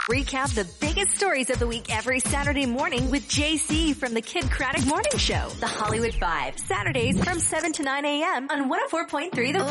Recap the biggest stories of the week every Saturday morning with JC from the Kid Craddock Morning Show. The Hollywood Vibe. Saturdays from 7 to 9 a.m. on 104.3 The